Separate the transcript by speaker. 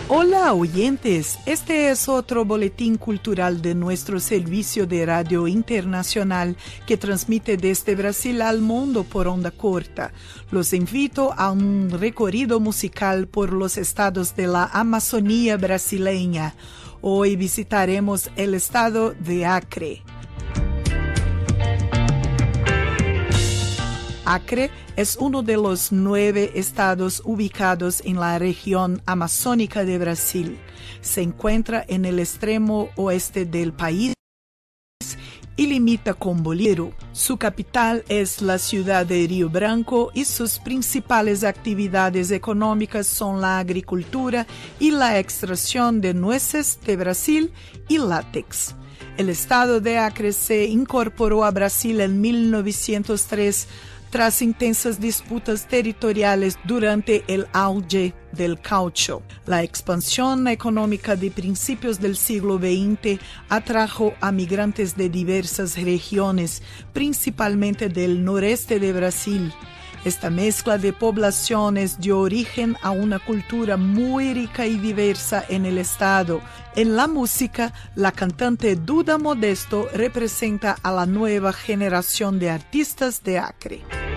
Speaker 1: Hola oyentes, este es otro boletín cultural de nuestro servicio de radio internacional que transmite desde Brasil al mundo por onda corta. Los invito a un recorrido musical por los estados de la Amazonía brasileña. Hoy visitaremos el estado de Acre. Acre es uno de los 9 estados ubicados en la región amazónica de Brasil. Se encuentra en el extremo oeste del país y limita con Bolívar. Su capital es la ciudad de Río Branco y sus principales actividades económicas son la agricultura y la extracción de nueces de Brasil y látex. El estado de Acre se incorporó a Brasil en 1903 tras intensas disputas territoriales durante el auge del caucho. La expansión económica de principios del siglo XX atrajo a migrantes de diversas regiones, principalmente del noreste de Brasil. Esta mezcla de poblaciones dio origen a una cultura muy rica y diversa en el estado. En la música, la cantante Duda Modesto representa a la nueva generación de artistas de Acre.